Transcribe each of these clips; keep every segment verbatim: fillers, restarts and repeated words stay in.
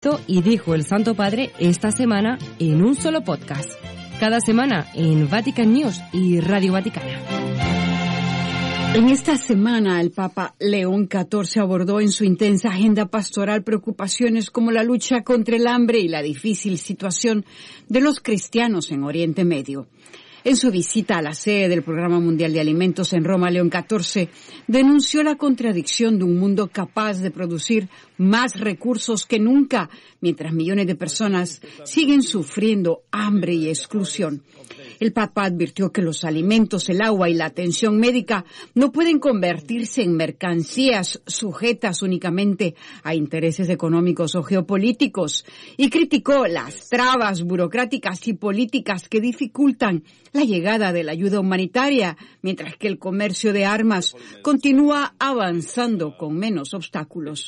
Cristo y dijo el Santo Padre esta semana en un solo podcast. Cada semana en Vatican News y Radio Vaticana. En esta semana, el Papa León catorce abordó en su intensa agenda pastoral preocupaciones como la lucha contra el hambre y la difícil situación de los cristianos en Oriente Medio. En su visita a la sede del Programa Mundial de Alimentos en Roma, León catorce denunció la contradicción de un mundo capaz de producir más recursos que nunca, mientras millones de personas siguen sufriendo hambre y exclusión. El Papa advirtió que los alimentos, el agua y la atención médica no pueden convertirse en mercancías sujetas únicamente a intereses económicos o geopolíticos, y criticó las trabas burocráticas y políticas que dificultan la llegada de la ayuda humanitaria, mientras que el comercio de armas continúa avanzando con menos obstáculos.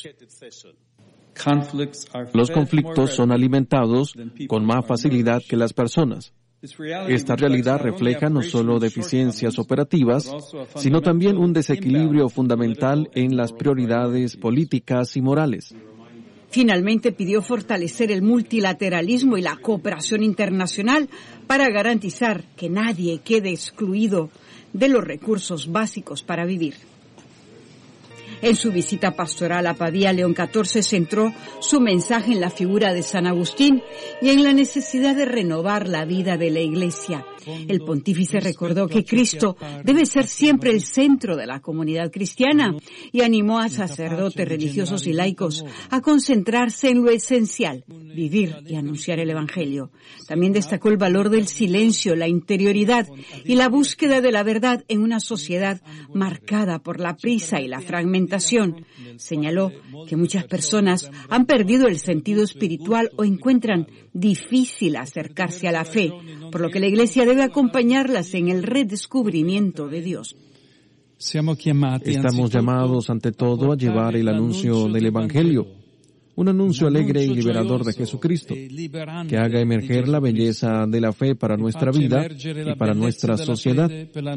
Los conflictos son alimentados con más facilidad que las personas. Esta realidad refleja no solo deficiencias operativas, sino también un desequilibrio fundamental en las prioridades políticas y morales. Finalmente pidió fortalecer el multilateralismo y la cooperación internacional para garantizar que nadie quede excluido de los recursos básicos para vivir. En su visita pastoral a Pavía, León catorce centró su mensaje en la figura de San Agustín y en la necesidad de renovar la vida de la Iglesia. El pontífice recordó que Cristo debe ser siempre el centro de la comunidad cristiana y animó a sacerdotes religiosos y laicos a concentrarse en lo esencial, vivir y anunciar el Evangelio. También destacó el valor del silencio, la interioridad y la búsqueda de la verdad en una sociedad marcada por la prisa y la fragmentación. Señaló que muchas personas han perdido el sentido espiritual o encuentran difícil acercarse a la fe, por lo que la Iglesia debe acompañarlas en el redescubrimiento de Dios. Estamos llamados ante todo a llevar el anuncio del Evangelio, un anuncio alegre y liberador de Jesucristo, que haga emerger la belleza de la fe para nuestra vida y para nuestra sociedad.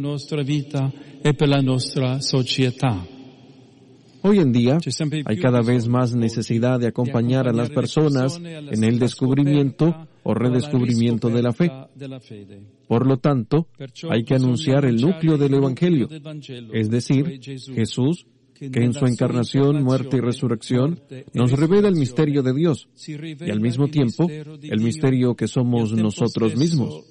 Hoy en día hay cada vez más necesidad de acompañar a las personas en el descubrimiento o redescubrimiento de la fe. Por lo tanto, hay que anunciar el núcleo del Evangelio, es decir, Jesús, que en su encarnación, muerte y resurrección nos revela el misterio de Dios y al mismo tiempo el misterio que somos nosotros mismos.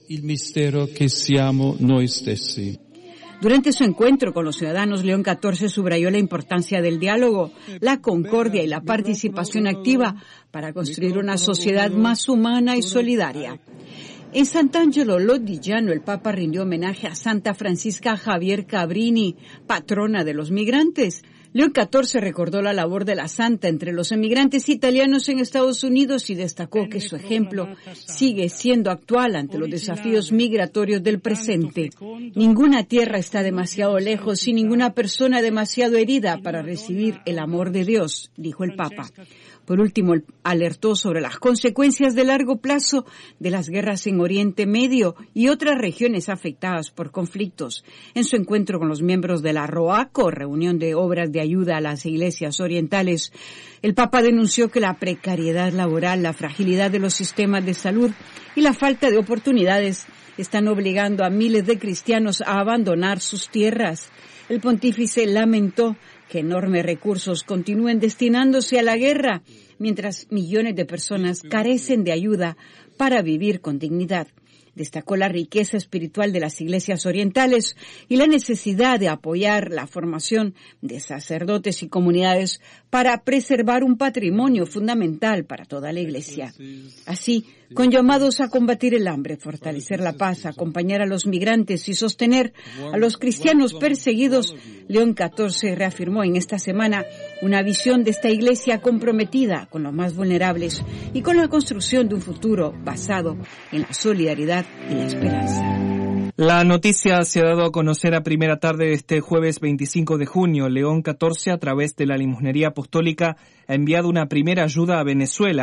Durante su encuentro con los ciudadanos, León catorce subrayó la importancia del diálogo, la concordia y la participación activa para construir una sociedad más humana y solidaria. En Sant'Angelo Lodigiano, el Papa rindió homenaje a Santa Francisca Javier Cabrini, patrona de los migrantes. León catorce recordó la labor de la santa entre los emigrantes italianos en Estados Unidos y destacó que su ejemplo sigue siendo actual ante los desafíos migratorios del presente. Ninguna tierra está demasiado lejos y ninguna persona demasiado herida para recibir el amor de Dios, dijo el Papa. Por último, alertó sobre las consecuencias de largo plazo de las guerras en Oriente Medio y otras regiones afectadas por conflictos. En su encuentro con los miembros de la ROACO, reunión de obras de ayuda a las iglesias orientales, el Papa denunció que la precariedad laboral, la fragilidad de los sistemas de salud y la falta de oportunidades están obligando a miles de cristianos a abandonar sus tierras. El pontífice lamentó que enormes recursos continúen destinándose a la guerra, mientras millones de personas carecen de ayuda para vivir con dignidad. Destacó la riqueza espiritual de las iglesias orientales y la necesidad de apoyar la formación de sacerdotes y comunidades para preservar un patrimonio fundamental para toda la iglesia. Así, con llamados a combatir el hambre, fortalecer la paz, acompañar a los migrantes y sostener a los cristianos perseguidos, León catorce reafirmó en esta semana una visión de esta iglesia comprometida con los más vulnerables y con la construcción de un futuro basado en la solidaridad y la esperanza. La noticia se ha dado a conocer a primera tarde de este jueves veinticinco de junio. León catorce, a través de la limosnería apostólica, ha enviado una primera ayuda a Venezuela,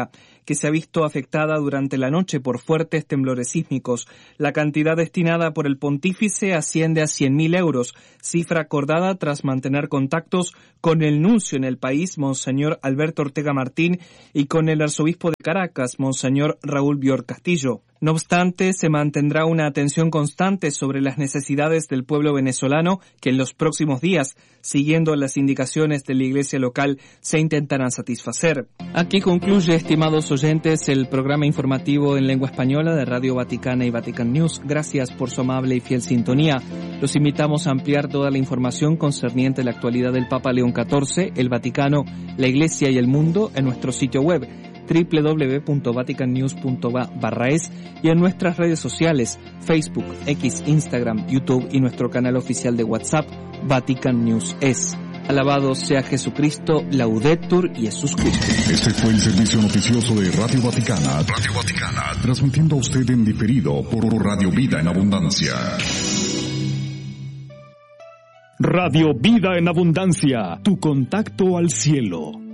que se ha visto afectada durante la noche por fuertes temblores sísmicos. La cantidad destinada por el pontífice asciende a cien mil euros, cifra acordada tras mantener contactos con el nuncio en el país, Monseñor Alberto Ortega Martín, y con el arzobispo de Caracas, Monseñor Raúl Bior Castillo. No obstante, se mantendrá una atención constante sobre las necesidades del pueblo venezolano que en los próximos días, siguiendo las indicaciones de la iglesia local, se intentarán satisfacer. Aquí concluye, estimados oyentes, el programa informativo en lengua española de Radio Vaticana y Vatican News. Gracias por su amable y fiel sintonía. Los invitamos a ampliar toda la información concerniente a la actualidad del Papa León catorce, el Vaticano, la Iglesia y el mundo en nuestro sitio web doble u doble u doble u punto vatican news punto va barra es y en nuestras redes sociales Facebook, X, Instagram, YouTube y nuestro canal oficial de WhatsApp Vatican News Es. Alabado sea Jesucristo, Laudetur Jesus Christus. Este fue el servicio noticioso de Radio Vaticana, Radio Vaticana, transmitiendo a usted en diferido por Radio Vida en Abundancia. Radio Vida en Abundancia, tu contacto al cielo.